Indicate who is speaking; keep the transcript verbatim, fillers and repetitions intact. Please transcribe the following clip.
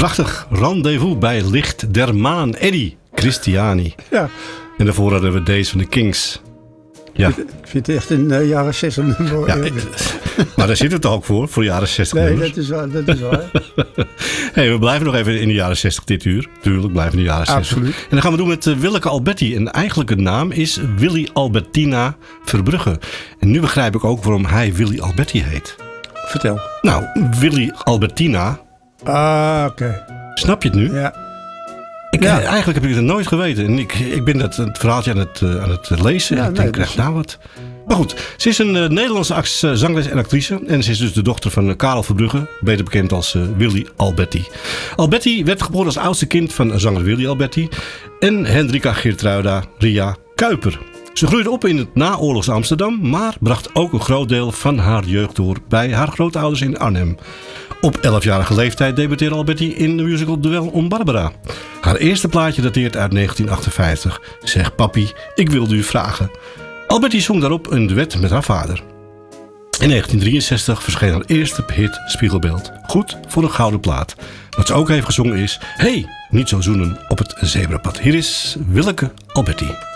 Speaker 1: Prachtig. Rendezvous bij Licht der Maan. Eddie Christiani.
Speaker 2: Ja.
Speaker 1: En daarvoor hadden we deze van de Kings. Ja.
Speaker 2: Ik vind het echt een uh, jaren zestig nummer.
Speaker 1: Ja, ik, maar daar zit het ook voor, voor de jaren zestig.
Speaker 2: Nee,
Speaker 1: nummers.
Speaker 2: dat is waar. Dat is waar.
Speaker 1: Hey, we blijven nog even in de jaren zestig dit uur. Tuurlijk, blijven in de jaren zestig.
Speaker 2: Absoluut.
Speaker 1: En dan gaan we doen met uh, Willeke Alberti. En eigenlijk de naam is Willy Albertina Verbrugge. En nu begrijp ik ook waarom hij Willy Alberti heet.
Speaker 2: Vertel.
Speaker 1: Nou, Willy Albertina.
Speaker 2: Ah, oké. Okay.
Speaker 1: Snap je het nu?
Speaker 2: Ja.
Speaker 1: Ik,
Speaker 2: ja.
Speaker 1: Eigenlijk heb ik het nooit geweten. En ik, ik ben dat het verhaaltje aan het, uh, aan het lezen.
Speaker 2: Ja,
Speaker 1: en ik
Speaker 2: nee,
Speaker 1: denk,
Speaker 2: dus...
Speaker 1: nou wat. Maar goed, ze is een uh, Nederlandse act- uh, zangeres en actrice. En ze is dus de dochter van uh, Karel Verbrugge. Beter bekend als uh, Willy Alberti. Alberti werd geboren als oudste kind van zanger Willy Alberti. En Hendrika Geertruida Ria Kuiper. Ze groeide op in het naoorlogs Amsterdam. Maar bracht ook een groot deel van haar jeugd door bij haar grootouders in Arnhem. Op elfjarige leeftijd debuteerde Alberti in de musical Duel om Barbara. Haar eerste plaatje dateert uit negentien achtenvijftig. Zeg papi, ik wilde u vragen. Alberti zong daarop een duet met haar vader. In negentien drieënzestig verscheen haar eerste hit Spiegelbeeld. Goed voor een gouden plaat. Wat ze ook heeft gezongen is... Hey, niet zo zoenen op het zebrapad. Hier is Willeke Alberti.